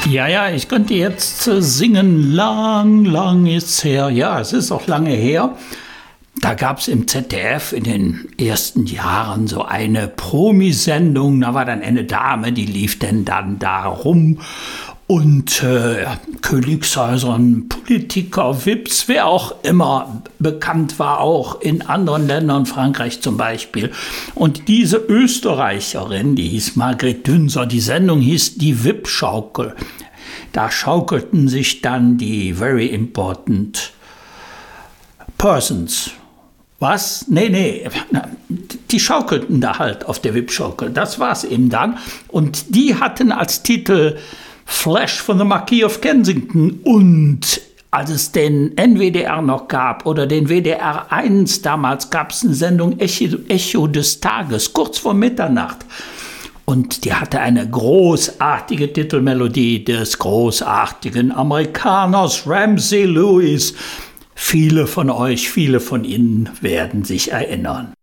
Ja, ja, ich könnte jetzt singen, lang, lang ist's her. Ja, es ist auch lange her. Da gab es im ZDF in den ersten Jahren so eine Promisendung. Da war dann eine Dame, die lief denn dann da rum. Und Königshäusern, Politiker, Wips, wer auch immer bekannt war, auch in anderen Ländern, Frankreich zum Beispiel. Und diese Österreicherin, die hieß Margret Dünser, die Sendung hieß Die Wip-Schaukel. Da schaukelten sich dann die Very Important Persons. Was? Nee, die schaukelten da halt auf der Wip-Schaukel. Das war's eben dann. Und die hatten als Titel Flash von the Marquis of Kensington. Und als es den NWDR noch gab oder den WDR 1 damals, gab es eine Sendung Echo des Tages, kurz vor Mitternacht. Und die hatte eine großartige Titelmelodie des großartigen Amerikaners Ramsey Lewis. Viele von euch, viele von Ihnen werden sich erinnern.